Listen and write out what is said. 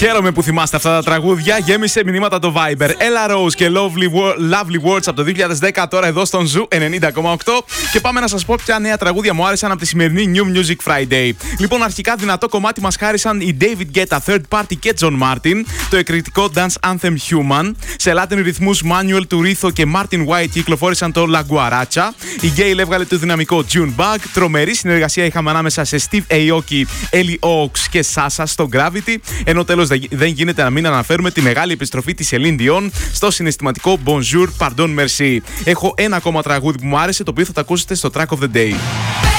Χαίρομαι που θυμάστε αυτά τα τραγούδια. Γέμισε μηνύματα το Viber. Ella Rose και Lovely Words από το 2010, τώρα εδώ στον Ζου 90,8. Και πάμε να σας πω ποια νέα τραγούδια μου άρεσαν από τη σημερινή New Music Friday. Λοιπόν, αρχικά δυνατό κομμάτι μας χάρισαν οι David Guetta, Third Party και John Martin. Το εκρηκτικό dance anthem Human. Σε Latin ρυθμούς Manuel Turizo και Martin White κυκλοφόρησαν το La Guaracha. Η Gale έβγαλε το δυναμικό June Bug. Τρομερή συνεργασία είχαμε ανάμεσα σε Steve Aoki, Ellie Oaks και Sasha στο Gravity. Ενώ τέλος δεν γίνεται να μην αναφέρουμε τη μεγάλη επιστροφή της Celine Dion στο συναισθηματικό Bonjour, Pardon, Merci. Έχω ένα ακόμα τραγούδι που μου άρεσε, το οποίο θα το ακούσετε στο Track of the Day.